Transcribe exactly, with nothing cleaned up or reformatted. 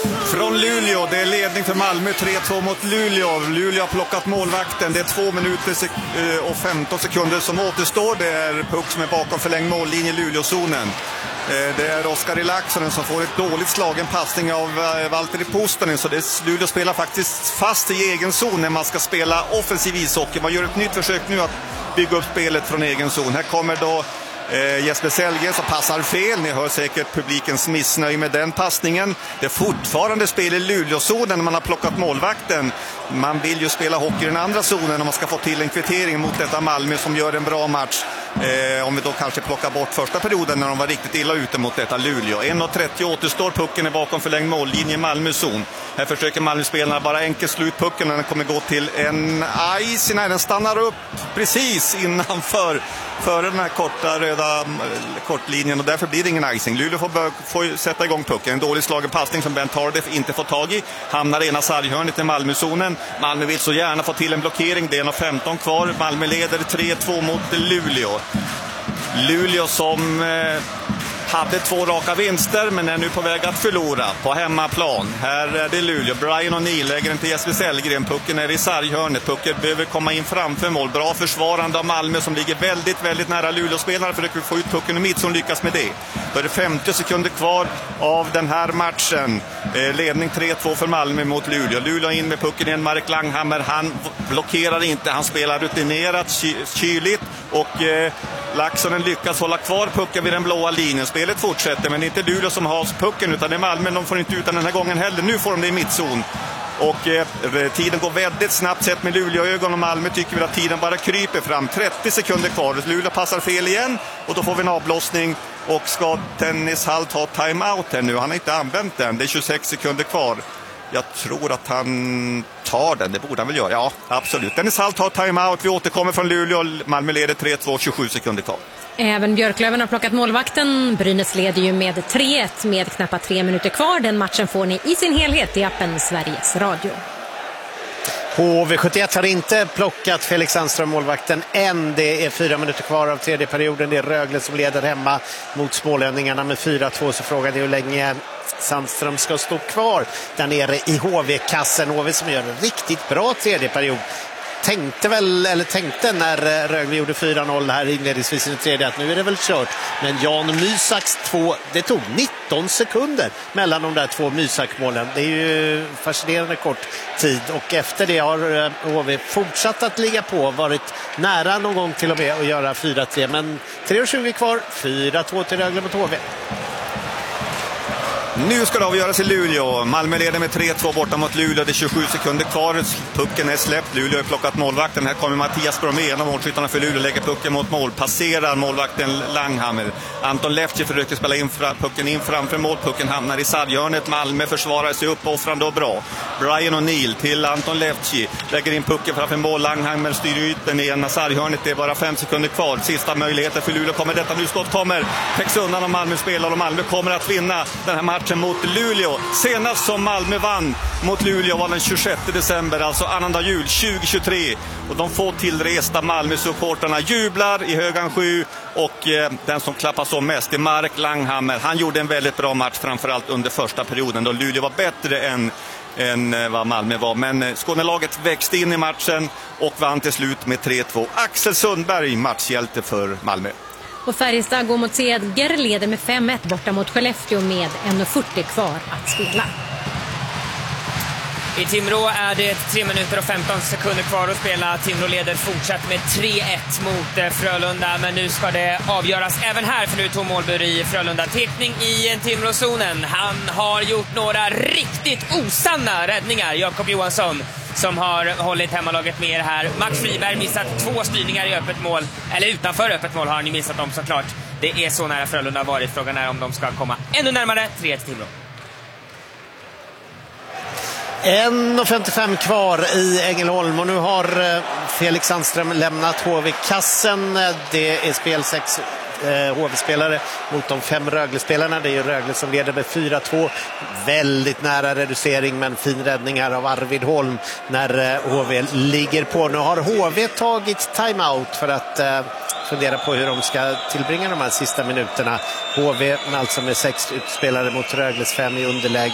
Från Luleå, det är ledning för Malmö, tre två mot Luleå. Luleå har plockat målvakten, det är två minuter och femton sekunder som återstår. Det är puck som är bakom förlängd mållinje i Luleåzonen. Det är Oskar Ilaksson som får ett dåligt slagen passning av Valtteri Puustinen. Så det Luleå spelar faktiskt fast i egen zon när man ska spela offensiv ishockey. Man gör ett nytt försök nu att bygga upp spelet från egen zon. Här kommer då Eh, Jesper Sellgren som passar fel. Ni hör säkert publikens missnöje med den passningen. Det är fortfarande spel i Luleåzonen när man har plockat målvakten. Man vill ju spela hockey i den andra zonen om man ska få till en kvittering mot detta Malmö som gör en bra match. Eh, om vi då kanske plockar bort första perioden när de var riktigt illa ute mot detta Luleå. en trettio återstår, pucken är bakom förlängd mållinje i Malmö-zon. Här försöker Malmö-spelarna bara enkelt slut pucken och den kommer gå till en ice. Nej, den stannar upp precis innanför för den här korta röda kortlinjen och därför blir det ingen icing. Luleå får, bör, får sätta igång pucken. En dålig slagen passning som Ben Tardef inte får tag i. Hamnar ena sarghörnet i Malmö-zonen. Malmö vill så gärna få till en blockering. Det är en femton kvar. Malmö leder tre två mot Luleå. Luleå som eh, hade två raka vinster men är nu på väg att förlora på hemmaplan. Här är det Luleå. Brian O'Neill lägger den till Jesper Sellgren. Pucken är i sarghörnet. Pucken behöver komma in framför mål. Bra försvarande av Malmö som ligger väldigt, väldigt nära Luleå-spelare. Försöker få ut pucken i mitt som lyckas med det. Då är det femtio sekunder kvar av den här matchen. Eh, ledning tre två för Malmö mot Luleå. Luleå in med pucken igen. Mark Langhammer. Han blockerar inte. Han spelar rutinerat, ky- kyligt och eh, Laxonen lyckas hålla kvar pucken vid den blåa linjen. Spelet fortsätter, men det är inte Luleå som har pucken utan det är Malmö. De får inte ut den här gången heller. Nu får de det i mittzon. Och eh, tiden går väldigt snabbt sett med Luleå-ögon och Malmö tycker vi att tiden bara kryper fram. trettio sekunder kvar. Luleå passar fel igen och då får vi en avblåsning. Och ska Dennis Hall ta timeout här nu? Han har inte använt den. Det är tjugosex sekunder kvar. Jag tror att han tar den, det borde han väl göra. Ja, absolut. Dennis Hall tar timeout. Vi återkommer från Luleå. Malmö leder tre två, tjugosju sekunder kvar. Även Björklöven har plockat målvakten. Brynäs leder ju med tre ett med knappt tre minuter kvar. Den matchen får ni i sin helhet i appen Sveriges Radio. H V sjuttioett har inte plockat Felix Sandström målvakten än. Det är fyra minuter kvar av tredje perioden. Det är Rögle som leder hemma mot smålänningarna med fyra två. Så frågan är hur länge Sandström ska stå kvar där nere i H V-kassen. H V som gör en riktigt bra tredje period. Tänkte väl, eller tänkte när Rögle gjorde fyra noll här inledningsvis i den tredje att nu är det väl kört. Men Jan Mysaks två, det tog nitton sekunder mellan de där två Mysak-målen. Det är ju fascinerande kort tid och efter det har H V fortsatt att ligga på, varit nära någon gång till och med att göra fyra tre. Men tre tjugo kvar, fyra två till Rögle mot H V. Nu ska det avgöras i Luleå. Malmö leder med tre två borta mot Luleå. Det är tjugosju sekunder kvar. Pucken är släppt. Luleå har plockat målvakten. Här kommer Mattias Bromé, en av målskyttarna för Luleå, lägger pucken mot mål. Passerar målvakten Langhammer. Anton Lefty försöker spela in fra, pucken in framför mål. Pucken hamnar i sarghörnet. Malmö försvarar sig uppoffrande och bra. Brian O'Neill till Anton Lefty. Lägger in pucken framför mål. Langhammer styr ut den i ena sarghörnet. Det är bara fem sekunder kvar. Sista möjligheten för Luleå. Kommer detta nu skott kommer. Täcks undan av Malmö spelar och Malmö kommer att vinna den här matchen mot Luleå. Senast som Malmö vann mot Luleå var den tjugosjätte december, alltså annandag jul tjugo tjugotre. Och de få tillresta Malmö-supporterna jublar i Högan sju och eh, den som klappas om mest är Mark Langhammer. Han gjorde en väldigt bra match, framförallt under första perioden då Luleå var bättre än, än vad Malmö var. Men eh, Skånelaget växte in i matchen och vann till slut med tre två. Axel Sundberg, matchhjälte för Malmö. Och Färjestad går mot Seger, leder med fem ett borta mot Skellefteå med en fyrtio kvar att spela. I Timrå är det tre minuter och femton sekunder kvar att spela. Timrå leder fortsatt med tre ett mot Frölunda, men nu ska det avgöras även här för nu tog målbur i Frölunda. Tekning i Timrå-zonen. Han har gjort några riktigt osanna räddningar, Jakob Johansson, som har hållit hemmalaget med er här. Max Friberg missat två styrningar i öppet mål, eller utanför öppet mål har han ju missat dem såklart. Det är så nära Frölunda har varit. Frågan är om de ska komma ännu närmare. tre ett Timrå. en femtiofem kvar i Ängelholm och nu har Felix Sandström lämnat H V-kassen. Det är spel sex H V-spelare mot de fem Rögle-spelarna. Det är ju Rögle som leder med fyra två. Väldigt nära reducering, men fin räddning här av Arvid Holm när H V ligger på. Nu har H V tagit timeout för att uh, fundera på hur de ska tillbringa de här sista minuterna. H V alltså med sex utspelare mot Rögles fem i underläge.